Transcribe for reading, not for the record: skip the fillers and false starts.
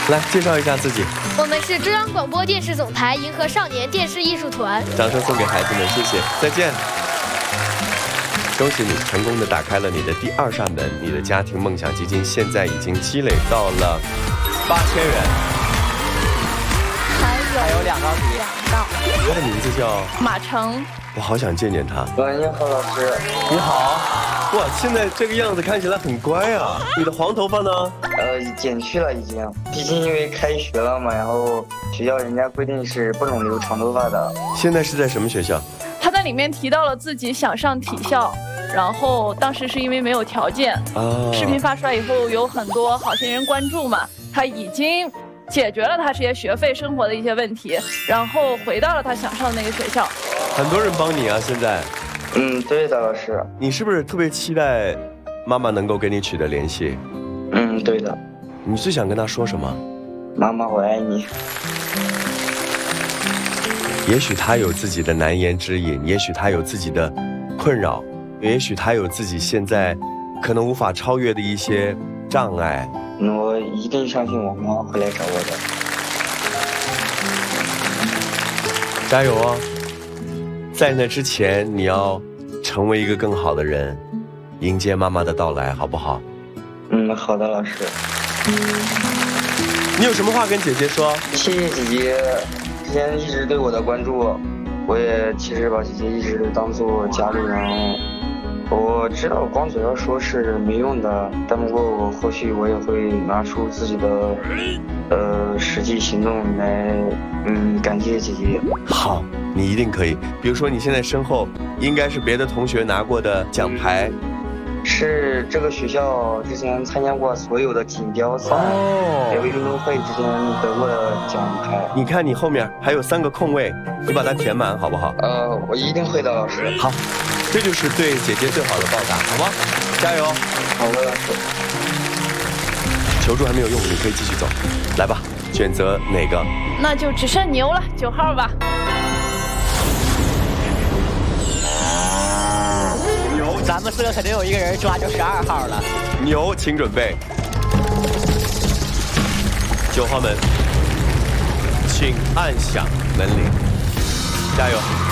来介绍一下自己。 我们是中央广播电视总台银河少年电视艺术团。 掌声送给孩子们，谢谢，再见。恭喜你成功的打开了你的第2扇门，你的家庭梦想基金现在已经积累到了8000元， 还有2道题。 他的名字叫马成。 我好想见见他。 你好，老师。 你好。哇，现在这个样子看起来很乖啊。你的黄头发呢？ 剪去了已经，毕竟因为开学了嘛，然后学校人家规定是不能留长头发的。 现在是在什么学校？ 他在里面提到了自己想上体校，然后当时是因为没有条件。视频发出来以后，有很多好心人关注嘛，他已经解决了他这些学费、生活的一些问题，然后回到了他想上的那个学校。 很多人帮你啊，现在。 对的，老师。 你是不是特别期待妈妈能够跟你取得联系？ 对的。 你最想跟她说什么？ 妈妈，我爱你。 也许她有自己的难言之隐，也许她有自己的困扰，也许她有自己现在可能无法超越的一些障碍。 我一定相信我妈会来找我的。 加油哦！在那之前，你要成为一个更好的人，迎接妈妈的到来，好不好？ 好的，老师。 你有什么话跟姐姐说？ 谢谢姐姐之前一直对我的关注，我也其实把姐姐一直当做家里人。我知道光嘴上说是没用的，但不过我或许我也会拿出自己的实际行动来感谢姐姐。 好，你一定可以。比如说你现在身后应该是别的同学拿过的奖牌， 是这个学校之前参加过所有的锦标赛，还有运动会之前得过的奖牌。 你看你后面还有3个空位，你把它填满好不好？ 我一定会的，老师。 好，这就是对姐姐最好的报答，好吗？加油！ 好的，老师。 求助还没有用，你可以继续走。来吧，选择哪个？ 那就只剩牛了，9号吧。 牛， 咱们4个肯定有一个人抓就12号了。 牛，请准备。9号门，请按响门铃，加油！